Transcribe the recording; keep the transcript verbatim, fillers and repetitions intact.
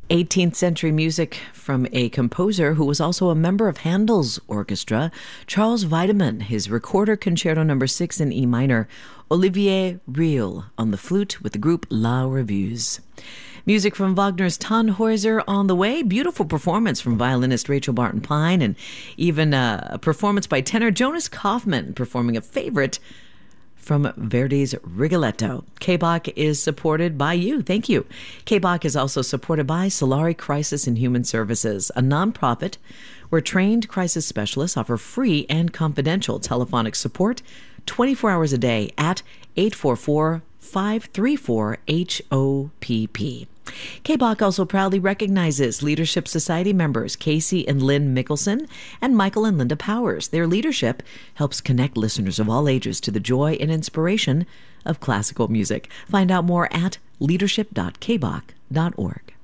eighteenth century music from a composer who was also a member of Handel's orchestra, Charles Wiedemann, his Recorder Concerto number six in E minor, Olivier Riel on the flute with the group La Revues. Music from Wagner's Tannhäuser on the way. Beautiful performance from violinist Rachel Barton Pine, and even uh, a performance by tenor Jonas Kaufmann performing a favorite from Verdi's Rigoletto. K-Bach is supported by you. Thank you. K-Bach is also supported by Solari Crisis and Human Services, a nonprofit where trained crisis specialists offer free and confidential telephonic support twenty-four hours a day at eight four four, five three four, H O P P. K-Bach also proudly recognizes Leadership Society members Casey and Lynn Mickelson and Michael and Linda Powers. Their leadership helps connect listeners of all ages to the joy and inspiration of classical music. Find out more at leadership dot k bach dot org.